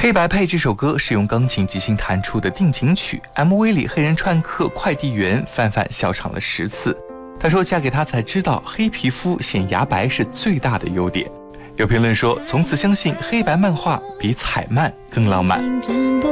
黑白配这首歌是用钢琴即兴弹出的定情曲， MV 里黑人串客快递员范范笑场了10次。他说嫁给他才知道黑皮肤显牙白是最大的优点。有评论说从此相信黑白漫画比彩漫更浪漫。